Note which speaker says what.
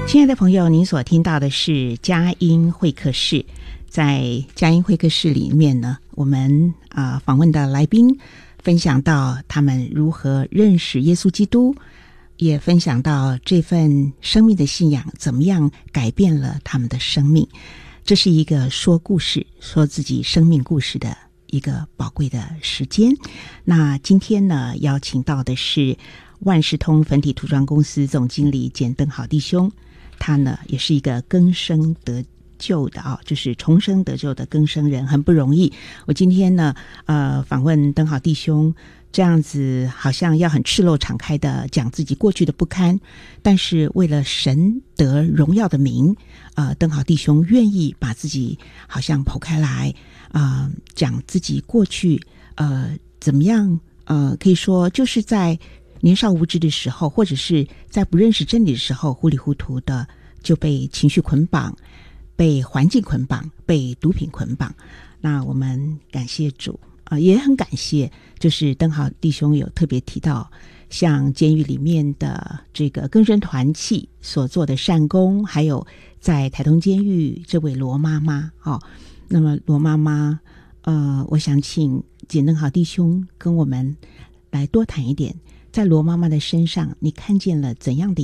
Speaker 1: 亲爱的朋友，您所听到的是佳音会客室。在佳音会客室里面呢，我们访问的来宾分享到他们如何认识耶稣基督，也分享到这份生命的信仰怎么样改变了他们的生命。这是一个说故事、说自己生命故事的一个宝贵的时间。那今天呢，邀请到的是万事通粉体涂装公司总经理简登豪弟兄。他呢也是一个更生得救的就是重生得救的更生人，很不容易。我今天呢访问登豪弟兄，这样子好像要很赤裸敞开的讲自己过去的不堪，但是为了神得荣耀的名，登豪弟兄愿意把自己好像剖开来讲自己过去怎么样可以说就是在年少无知的时候，或者是在不认识真理的时候，糊里糊涂的就被情绪捆绑，被环境捆绑，被毒品捆绑。那我们感谢主也很感谢就是登豪弟兄有特别提到像监狱里面的这个更生团契所做的善功，还有在台东监狱这位罗妈妈那么罗妈妈我想请简登豪弟兄跟我们来多谈一点，在罗妈妈的身上你看见了怎样的